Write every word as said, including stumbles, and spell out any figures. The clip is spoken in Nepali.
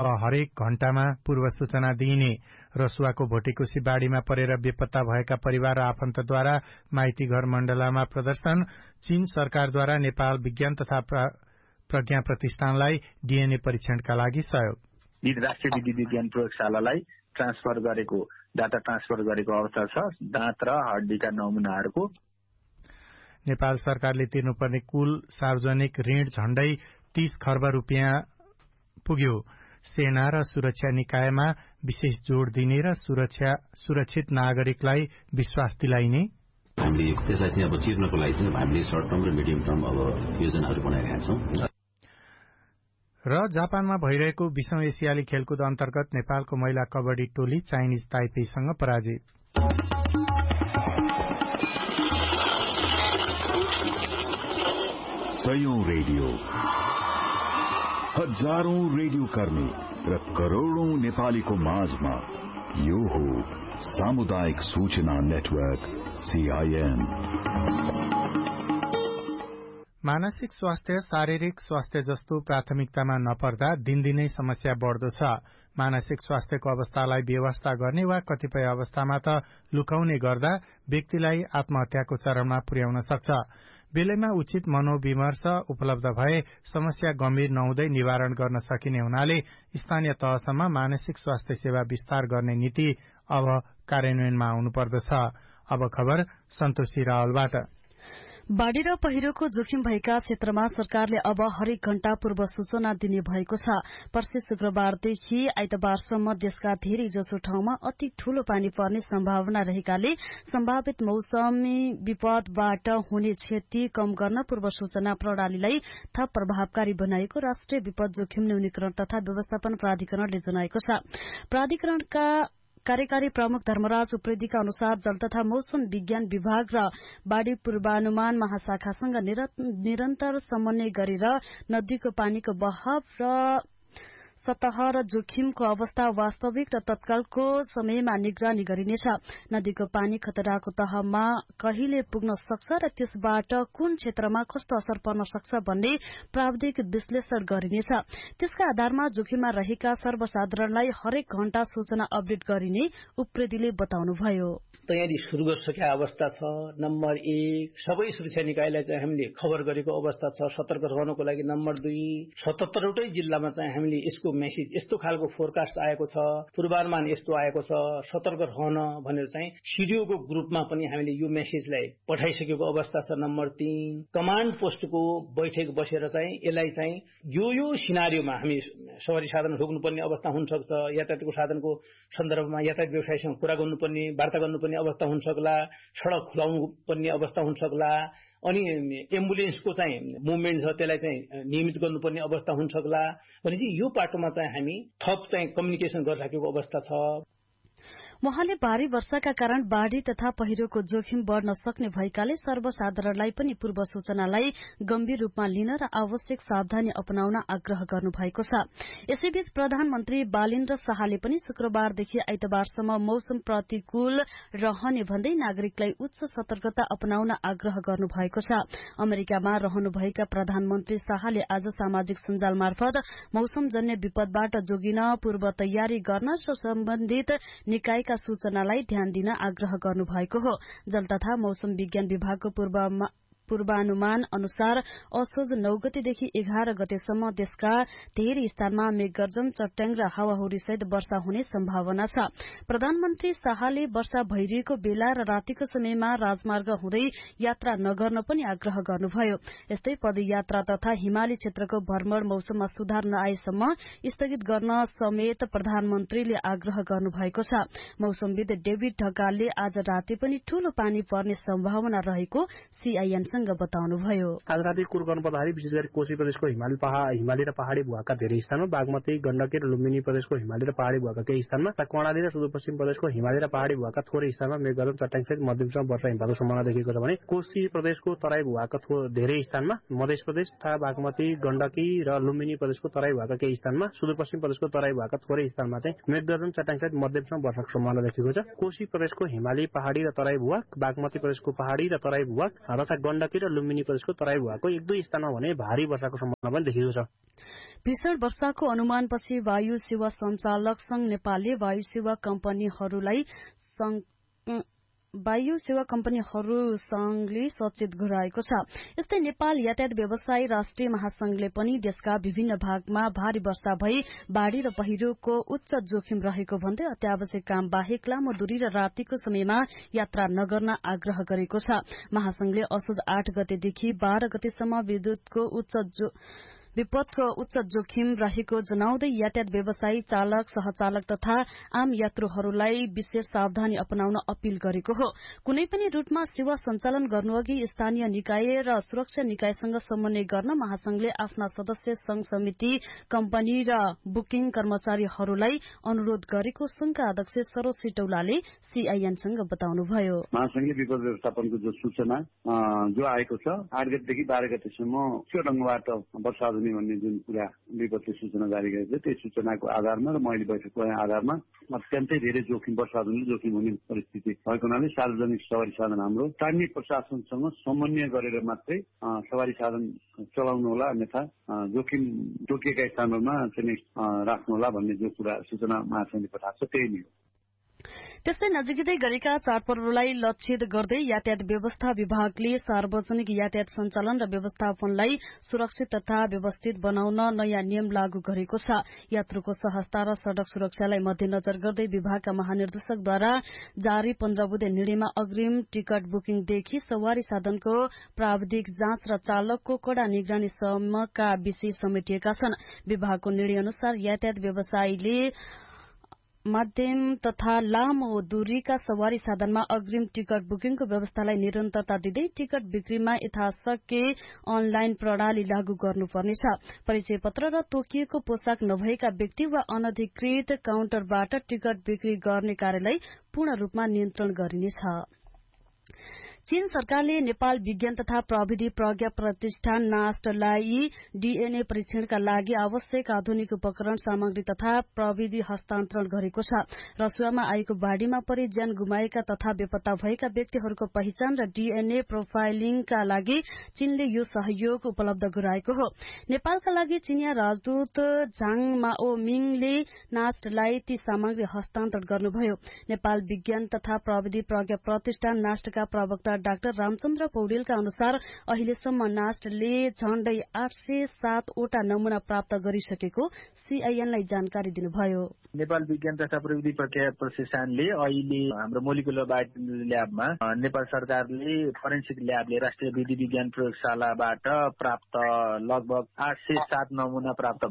हरेक घण्टामा पूर्व सूचना दिइने। रसुवाको भोटेकोशी बाढ़ीमा परेर बेपत्ता भएका परिवार र आफन्तद्वारा माइती घर मण्डलामा प्रदर्शन। चीन सरकारद्वारा नेपाल विज्ञान तथा प्रज्ञा प्रतिष्ठानलाई डीएनए परीक्षणका लागि सहयोग। राष्ट्रिय विधि विज्ञान प्रयोगशालालाई ट्रान्सफर गरेको डाटा ट्रान्सफर गरेको अवस्था छ। दाँत र हड्डीका नमुनाहरूको नेपाल सरकारले तिर्नुपर्ने कुल सार्वजनिक ऋण झण्डै तीस खर्ब रुपियाँ पुग्यो। सेना र सुरक्षा निकायमा विशेष जोड़ दिने र सुरक्षा सुरक्षित नागरिकलाई विश्वास दिलाइने। हामीले त्यसलाई चाहिँ अब चिर्नको लागि चाहिँ हामीले सर्ट टर्म र मिडियम टर्म अब योजनाहरू बनाइरहेका छौँ। र जापानमा भइरहेको बीसौं एसियाली खेलकुद अन्तर्गत नेपालको महिला कबड्डी टोली चाइनिज ताइपेईसँग पराजित। सयौं रेडियो, हजारौं रेडियो कर्मी र करोड़ौं नेपालीको माझमा यो हो सामुदायिक सूचना नेटवर्क सीआईएन। मानसिक स्वास्थ्य शारीरिक स्वास्थ्य जस्तो प्राथमिकतामा नपर्दा दिनदिनै समस्या बढ़दो छ। मानसिक स्वास्थ्यको अवस्थालाई व्यवस्था गर्ने वा कतिपय अवस्थामा त लुकाउने गर्दा व्यक्तिलाई आत्महत्याको चरणमा पुर्याउन सक्छ। बेलैमा उचित मनोविमर्श उपलब्ध भए समस्या गम्भीर नहुँदै निवारण गर्न सकिने हुनाले स्थानीय तहसम्म मानसिक स्वास्थ्य सेवा विस्तार गर्ने नीति अब कार्यान्वयनमा आउनुपर्दछ। अब खबर सन्तोषी रावलबाट। बाढ़ी र पहिरोको जोखिम भएका क्षेत्रमा सरकारले अब हरेक घण्टा पूर्व सूचना दिने भएको छ। पर्सि शुक्रबारदेखि आइतबारसम्म देशका धेरै जसो ठाउँमा अति ठूलो पानी पर्ने सम्भावना रहेकाले सम्भावित मौसमी विपदबाट हुने क्षति कम गर्न पूर्व सूचना प्रणालीलाई थप प्रभावकारी बनाएको राष्ट्रिय विपद जोखिम न्यूनीकरण तथा व्यवस्थापन प्राधिकरणले जनाएको छ। प्राधिकरणका कार्यकारी प्रमुख धर्मराज उप्रेतीका अनुसार जल तथा मौसम विज्ञान विभाग र बाढ़ी पूर्वानुमान महाशाखासँग निरन्तर समन्वय गरेर नदीको पानीको बहाव र सतह र जोखिमको अवस्था वास्तविक र तत्कालको समयमा निगरानी गरिनेछ। नदीको पानी खतराको तहमा कहिले पुग्न सक्छ र त्यसबाट कुन क्षेत्रमा कस्तो असर पर्न सक्छ भन्ने प्राविधिक विश्लेषण गरिनेछ। त्यसका आधारमा जोखिममा रहेका सर्वसाधारणलाई हरेक घण्टा सूचना अपडेट गरिने उप्रेतीले बताउनुभयो। तयारी शुरू गरिसकेका अवस्था छ। नम्बर एक, सबै सुरक्षा निकायलाई चाहिँ हामीले खबर गरेको अवस्था छ। सतर्क रहनको लागि नम्बर दुई, सतहत्तरवटै जिल्लामा चाहिँ हामीले यसको मेसेज यस्तो खालको फोरकास्ट आएको छ, पूर्वानुमान यस्तो आएको छ, सतर्क रहन भनेर चाहिँ सिडिओको ग्रुपमा पनि हामीले यो मेसेजलाई पठाइसकेको अवस्था छ। नम्बर तीन, कमान्ड पोस्टको बैठक बसेर चाहिँ यसलाई चाहिँ यो यो सिनारियोमा हामी सवारी साधन रोक्नुपर्ने अवस्था हुन सक्छ, यातायातको साधनको सन्दर्भमा यातायात व्यवसायीसँग कुरा गर्नुपर्ने वार्ता गर्नुपर्ने अवस्था हुन सक्ला, सड़क खुलाउनु पर्ने अवस्था हुन सक्ला, अनि एम्बुलेन्सको चाहिँ मुभमेन्ट छ त्यसलाई चाहिँ नियमित गर्नुपर्ने अवस्था हुन सक्ला। भनेपछि यो पाटोमा चाहिँ हामी थप चाहिँ कम्युनिकेसन गरिराखेको अवस्था छ। वहाँले भारी वर्षाका कारण बाढ़ी तथा पहिरोको जोखिम बढ़न सक्ने भएकाले सर्वसाधारणलाई पनि पूर्व सूचनालाई गम्भीर रूपमा लिन र आवश्यक सावधानी अपनाउन आग्रह गर्नुभएको छ। यसैबीच प्रधानमन्त्री बालेन्द्र शाहले पनि शुक्रबारदेखि आइतबारसम्म मौसम प्रतिकूल रहने भन्दै नागरिकलाई उच्च सतर्कता अपनाउन आग्रह गर्नुभएको छ। अमेरिकामा रहनुभएका प्रधानमन्त्री शाहले आज सामाजिक सञ्जाल मार्फत मौसमजन्य विपदबाट जोगिन पूर्व तयारी गर्न र सम्बन्धित निकायका सूचनालाई ध्यान दिन आग्रह गर्नुभएको हो। जल तथा मौसम विज्ञान विभागको पूर्व पूर्वानुमान अनुसार असोज नौ गतेदेखि एघार गतेसम्म देशका धेरै स्थानमा मेघगर्जन चट्याङ र हावाहुरी सहित वर्षा हुने सम्भावना छ। प्रधानमन्त्री शाहले वर्षा भइरहेको बेला र रातिको समयमा राजमार्ग हुँदै यात्रा नगर्न पनि आग्रह गर्नुभयो। यस्तै पदयात्रा तथा हिमाली क्षेत्रको भ्रमण मौसममा सुधार नआएसम्म स्थगित गर्न समेत प्रधानमन्त्रीले आग्रह गर्नुभएको छ। मौसमविद डेभिड ढकालले आज राति पनि ठूलो पानी पर्ने सम्भावना रहेको सीआईएन बताउनुभयो। आज राति कुर गर्नु पर्दाखेरि विशेष गरी कोशी प्रदेशको हिमाली पहाड हिमाली र पहाड़ी भूभागका धेरै स्थानमा, बागमती गण्डकी र लुम्बिनी प्रदेशको हिमाली र पहाड़ी भूभागका केही स्थानमा, कर्णाली र सुदूरपश्चिम प्रदेशको हिमाली र पहाड़ी भूभागका थोरै स्थानमा मेघगर्जन चट्याङ सहित मध्यमसम्म वर्षा हिमपातको सम्भावना देखिएको छ भने कोशी प्रदेशको तराई भूभागका धेरै स्थानमा, मध्य प्रदेश तथा बागमती गण्डकी र लुम्बिनी प्रदेशको तराई भूभागका केही स्थानमा, सुदूरपश्चिम प्रदेशको तराई भूभागका थोरै स्थानमा चाहिँ मेघगर्जन चट्याङ सहित मध्यमसम्म वर्षाको सम्भावना देखिएको छ। कोशी प्रदेशको हिमाली पहाड़ी र तराई भूभाग, बागमती प्रदेशको पहाड़ी र तराई भूभाग तथा गण्डकी गण्डकी र लुम्बिनी प्रदेशको तराई भूभागको एक दुई स्थानमा भने भारी वर्षाको सम्भावना पनि देखिएको छ। भीषण वर्षाको अनुमानपछि वायु सेवा सञ्चालक संघ नेपालले वायु सेवा कम्पनीहरूलाई वायु सेवा कम्पनीहरू संघले सचेत गराएको छ। यस्तै नेपाल यातायात व्यवसायी राष्ट्रिय महासंघले पनि देशका विभिन्न भागमा भारी वर्षा भई बाढ़ी र पहिरोको उच्च जोखिम रहेको भन्दै अत्यावश्यक काम बाहेक लामो दूरी र रातिको समयमा यात्रा नगर्न आग्रह गरेको छ। महासंघले असोज आठ गतेदेखि बाह्र गतेसम्म विद्युतको उच्च विपदको उच्च जोखिम रहेको जनाउँदै यातायात व्यवसायी चालक सहचालक तथा आम यात्रुहरूलाई विशेष सावधानी अपनाउन अपील गरेको हो। कुनै पनि रूटमा सेवा सञ्चालन गर्नुअघि स्थानीय निकाय र सुरक्षा निकायसँग समन्वय गर्न महासंघले आफ्ना सदस्य संघ समिति कम्पनी र बुकिङ कर्मचारीहरूलाई अनुरोध गरेको संघका अध्यक्ष सरोज सिटौलाले सीआईएनसँग बताउनुभयो। महासंघले विपद व्यवस्थापनको जो सूचना जो आएको छ आठ गतेदेखि बाह्र गतेसम्म त्यो ढंगबाट वर्षा भन्ने जुन कुरा विपत्ति सूचना जारी गरेको छ त्यही सूचनाको आधारमा र मैले बैठकको आधारमा अत्यन्तै धेरै जोखिम वर्षाजनले जोखिम हुने परिस्थिति भएको हुनाले सार्वजनिक सवारी साधन हाम्रो स्थानीय प्रशासनसँग समन्वय गरेर मात्रै सवारी साधन चलाउनु होला, अन्यथा जोखिम जोकिएका स्थानहरूमा चाहिँ राख्नु होला भन्ने जो कुरा सूचना महासंघले पठाएको छ त्यही नै हो। त्यस्तै नजिकै गरेका चाडपर्वलाई लक्षित गर्दै यातायात व्यवस्था विभागले सार्वजनिक यातायात सञ्चालन र व्यवस्थापनलाई सुरक्षित तथा व्यवस्थित बनाउन नयाँ नियम लागू गरेको छ। यात्रुको सहजता र सड़क सुरक्षालाई मध्यनजर गर्दै विभागका महानिर्देशकद्वारा जारी पन्ध्र बुधे निर्णयमा अग्रिम टिकट बुकिङदेखि सवारी साधनको प्राविधिक जाँच र चालकको कड़ा निगरानीसम्मका विषय समेटिएका छन्। विभागको निर्णय अनुसार यातायात व्यवसायीले माध्यम तथा लामो दूरीका सवारी साधनमा अग्रिम टिकट बुकिङको व्यवस्थालाई निरन्तरता दिँदै टिकट बिक्रीमा यथाशक्य अनलाइन प्रणाली लागू गर्नुपर्नेछ। परिचय पत्र र तोकिएको पोशाक नभएका व्यक्ति वा अनधिकृत काउन्टरबाट टिकट बिक्री गर्ने कार्यलाई पूर्ण रूपमा नियन्त्रण गरिनेछ। चीन सरकारले नेपाल विज्ञान तथा प्रविधि प्रज्ञा प्रतिष्ठान नास्टलाई डीएनए परीक्षणका लागि आवश्यक आधुनिक उपकरण सामग्री तथा प्रविधि हस्तान्तरण गरेको छ। रसुवामा आएको बाढ़ीमा परि ज्यान गुमाएका तथा बेपत्ता भएका व्यक्तिहरूको पहिचान र डीएनए प्रोफाइलिङका लागि चीनले यो सहयोग उपलब्ध गराएको हो। नेपालका लागि चीनिया राजदूत झाङ माओमिङले नास्टलाई ती सामग्री हस्तान्तरण गर्नुभयो। नेपाल विज्ञान तथा प्रविधि प्रज्ञा प्रतिष्ठान नास्टका प्रवक्ता डाक्टर रामचन्द्र पौडेलका अनुसार अहिलेसम्म नास्टले झण्डै आठ सय सातवटा नमूना प्राप्त गरिसकेको सीआईएनलाई जानकारी दिनुभयो। नेपाल विज्ञान तथा प्रविधि प्रक्रिया प्रतिष्ठानले अहिले हाम्रो मोलिकुलर बायोटेक्नोलोजी ल्याबमा नेपाल सरकारले फोरेन्सिक ल्याबले राष्ट्रिय विधि विज्ञान प्रयोगशालाबाट प्राप्त लगभग आठ सय सात नमूना प्राप्त